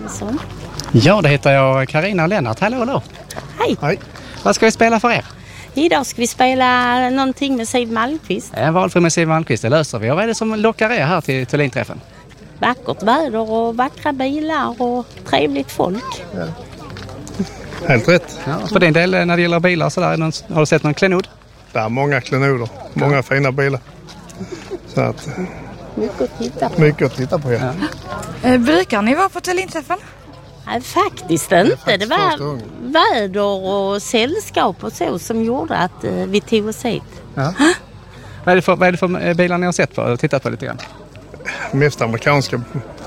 Svensson. Ja, det heter jag Carina och Lennart. Hallå. Hej. Hej. Vad ska vi spela för er? Idag ska vi spela någonting med Siw Malmkvist. Valfri med Siw Malmkvist, det löser vi. Och vad är det som lockar er här till Thulinträffen? Vackert väder och vackra bilar och trevligt folk. Ja. Helt rätt. Ja, för din del, när det gäller bilar så där, har du sett någon klenod? Det är många klenoder, många fina bilar. Så att, mycket att titta på. Ja. Brukar ni vara på Thulinträffen? Nej, faktiskt inte. Det var väder och sällskap och så som gjorde att vi tog oss hit. Ja. Vad är det för bilar ni har sett på och tittat på lite grann? Mest amerikanska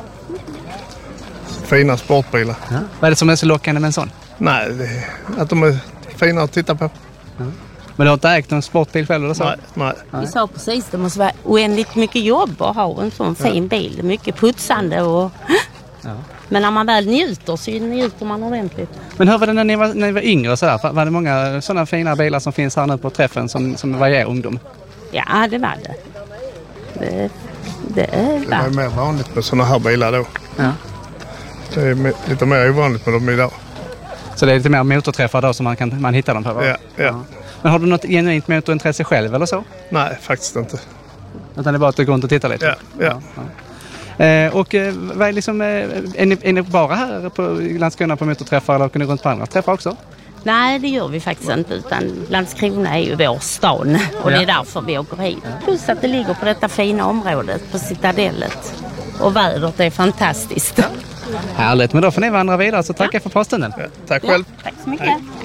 fina sportbilar. Ja. Vad är det som är så lockande med en sån? Nej, att de är fina att titta på. Ja. Men du har inte ägt någon sportbil själv eller så? Nej. Vi sa precis, det måste vara oändligt mycket jobb att ha en sån fin bil. Mycket putsande och... Ja. Men när man väl njuter så njuter man ordentligt. Men hur var det när ni var yngre så där? Var det många sådana fina bilar som finns här nu på träffen som var er ungdom? Ja, det var det. Det är mer vanligt med sådana här bilar då. Ja. Det är lite mer ovanligt med dem idag. Så det är lite mer motorträffar då som man hittar dem på? Va? Ja. Men har du något genuint motorintresse själv eller så? Nej, faktiskt inte. Utan det är bara att du går runt och tittar lite? Ja. Och vad är liksom, är ni bara här på Landskrona på motorträffar eller åker ni runt på andra träffar också? Nej, det gör vi faktiskt inte, utan Landskrona är ju vår stan och det är därför vi åker hit. Plus att det ligger på detta fina området på Citadellet och vädret är fantastiskt. Härligt, men då får ni vandra vidare så tackar jag för påstunden. Ja, tack själv. Tack så mycket. Hej.